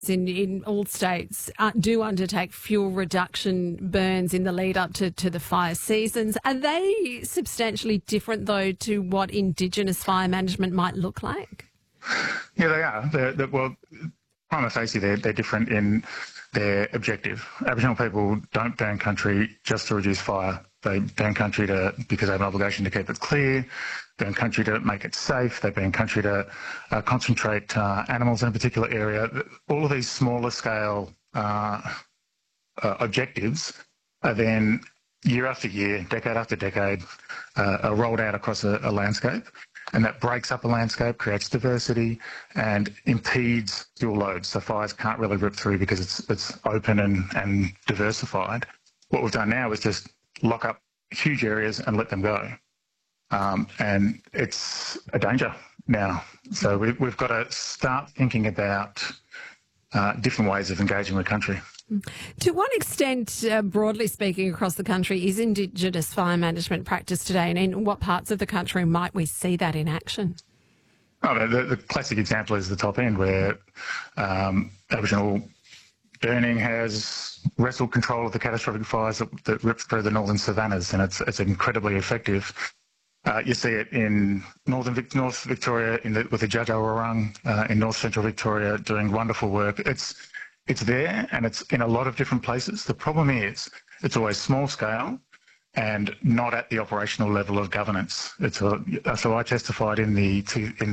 in all states do undertake fuel reduction burns in the lead up to the fire seasons. Are they substantially different, though, to what Indigenous fire management might look like? Yeah, they are. Well, prima facie, they're different in their objective. Aboriginal people don't burn country just to reduce fire. They burn country because they have an obligation to keep it clear, burn country to make it safe, they burn country to concentrate animals in a particular area. All of these smaller scale objectives are then year after year, decade after decade, are rolled out across a landscape. And that breaks up a landscape, creates diversity and impedes fuel loads. So fires can't really rip through because it's open and diversified. What we've done now is just lock up huge areas and let them go. And it's a danger now. So we've got to start thinking about different ways of engaging with country. To what extent, broadly speaking, across the country, is Indigenous fire management practice today, and in what parts of the country might we see that in action? Oh, the classic example is the top end, where Aboriginal burning has wrestled control of the catastrophic fires that ripped through the northern savannas, and it's incredibly effective. You see it in North Victoria with the Dja Dja Wurrung, in North Central Victoria doing wonderful work. It's there and it's in a lot of different places. The problem is it's always small scale and not at the operational level of governance. So I testified in the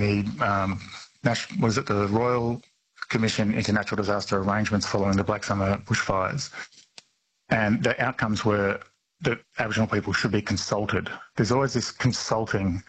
Royal Commission into Natural Disaster Arrangements following the Black Summer bushfires, and the outcomes were that Aboriginal people should be consulted. There's always this consulting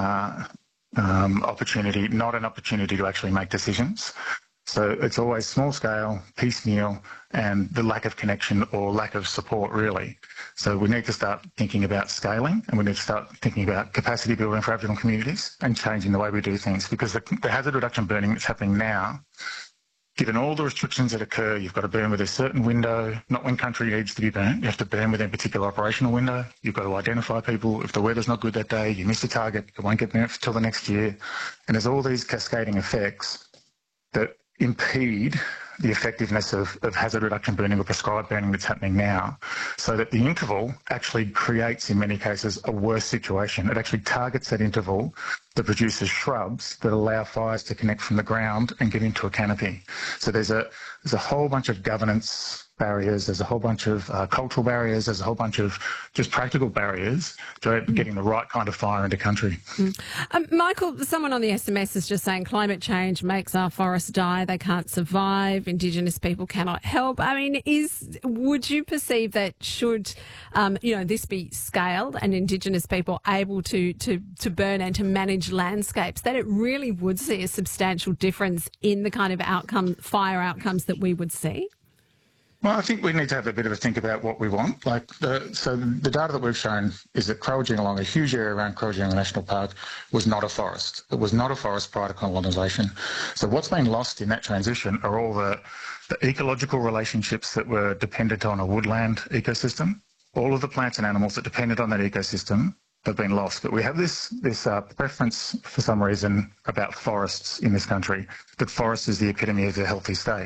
opportunity, not an opportunity to actually make decisions. So it's always small scale, piecemeal, and the lack of connection or lack of support, really. So we need to start thinking about scaling, and we need to start thinking about capacity building for Aboriginal communities and changing the way we do things, because the hazard reduction burning that's happening now, given all the restrictions that occur, you've got to burn with a certain window, not when country needs to be burnt. You have to burn within a particular operational window. You've got to identify people. If the weather's not good that day, you miss the target, it won't get burnt until the next year. And there's all these cascading effects that impede the effectiveness of hazard reduction burning or prescribed burning that's happening now, so that the interval actually creates, in many cases, a worse situation. It actually targets that interval that produces shrubs that allow fires to connect from the ground and get into a canopy. So there's a whole bunch of governance barriers, there's a whole bunch of cultural barriers, there's a whole bunch of just practical barriers to getting the right kind of fire into country. Michael, someone on the SMS is just saying climate change makes our forests die, they can't survive, Indigenous people cannot help. I mean, would you perceive that should this be scaled and Indigenous people able to burn and to manage landscapes, that it really would see a substantial difference in the kind of fire outcomes that we would see? Well, I think we need to have a bit of a think about what we want. So the data that we've shown is that Kurrajingalong, a huge area around Kurrajingalong National Park, was not a forest. It was not a forest prior to colonisation. So what's been lost in that transition are all the ecological relationships that were dependent on a woodland ecosystem. All of the plants and animals that depended on that ecosystem have been lost. But we have this preference for some reason about forests in this country, that forest is the epitome of a healthy state.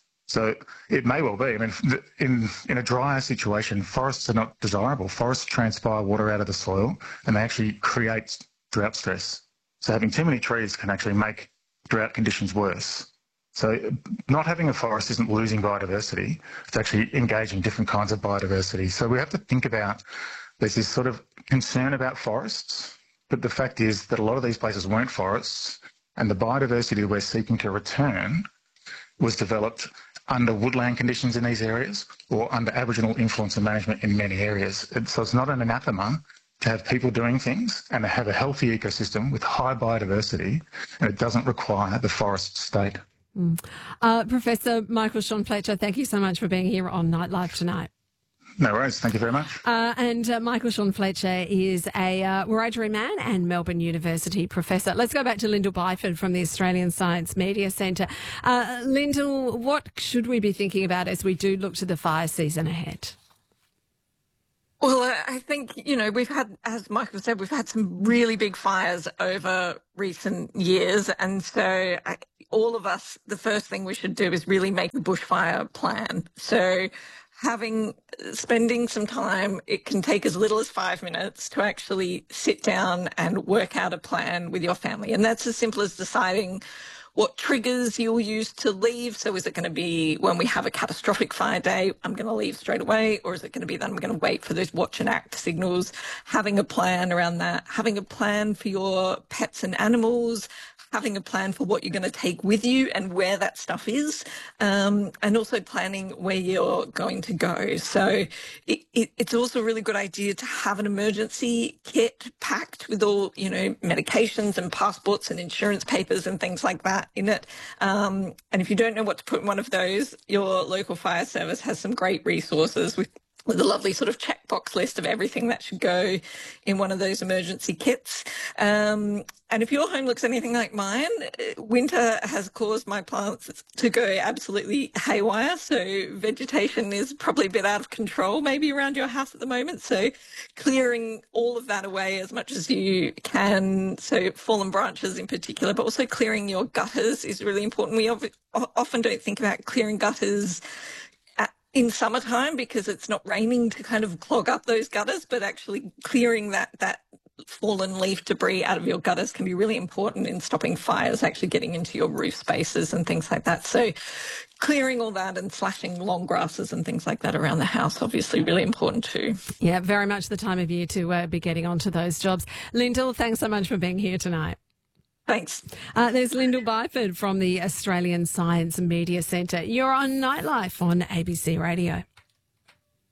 So it may well be. I mean, in a drier situation, forests are not desirable. Forests transpire water out of the soil and they actually create drought stress. So having too many trees can actually make drought conditions worse. So not having a forest isn't losing biodiversity. It's actually engaging different kinds of biodiversity. So we have to think about, there's this sort of concern about forests, but the fact is that a lot of these places weren't forests, and the biodiversity we're seeking to return was developed under woodland conditions in these areas or under Aboriginal influence and management in many areas. So it's not an anathema to have people doing things and to have a healthy ecosystem with high biodiversity, and it doesn't require the forest state. Professor Michael Sean-Fletcher, thank you so much for being here on Nightlife tonight. No worries. Thank you very much. And Michael Sean-Fletcher is a Wiradjuri man and Melbourne University professor. Let's go back to Lyndall Byford from the Australian Science Media Centre. Lyndall, what should we be thinking about as we do look to the fire season ahead? Well, I think, we've had, as Michael said, we've had some really big fires over recent years. And so all of us, the first thing we should do is really make a bushfire plan. So spending some time, it can take as little as 5 minutes to actually sit down and work out a plan with your family. And that's as simple as deciding what triggers you'll use to leave. So is it going to be when we have a catastrophic fire day, I'm going to leave straight away? Or is it going to be that I'm going to wait for those watch and act signals? Having a plan around that, having a plan for your pets and animals, having a plan for what you're going to take with you and where that stuff is, and also planning where you're going to go. So it's also a really good idea to have an emergency kit packed with all, medications and passports and insurance papers and things like that in it. And if you don't know what to put in one of those, your local fire service has some great resources with a lovely sort of checkbox list of everything that should go in one of those emergency kits. And if your home looks anything like mine, winter has caused my plants to go absolutely haywire. So vegetation is probably a bit out of control maybe around your house at the moment. So clearing all of that away as much as you can. So fallen branches in particular, but also clearing your gutters is really important. We often don't think about clearing gutters in summertime because it's not raining to kind of clog up those gutters, but actually clearing that fallen leaf debris out of your gutters can be really important in stopping fires actually getting into your roof spaces and things like that. So clearing all that and slashing long grasses and things like that around the house, obviously really important too. Yeah, very much the time of year to be getting onto those jobs. Lyndall, thanks so much for being here tonight. Thanks. There's Lyndall Byford from the Australian Science Media Centre. You're on Nightlife on ABC Radio.